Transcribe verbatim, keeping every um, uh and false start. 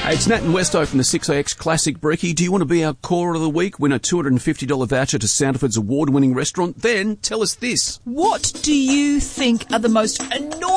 Hey, it's Nat and Westo from the six A X Classic Brekkie. Do you want to be our caller of the week? Win a two hundred fifty dollars voucher to Sandifords award-winning restaurant? Then tell us this. What do you think are the most annoying